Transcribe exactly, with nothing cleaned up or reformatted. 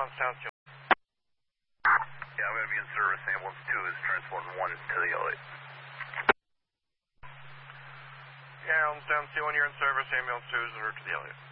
Allen's Town two. Yeah, I'm going to be in service. Ambulance two is transporting one to the Elliott. Yeah, Allen's Town two, when you're in service, ambulance two is en route to the Elliott.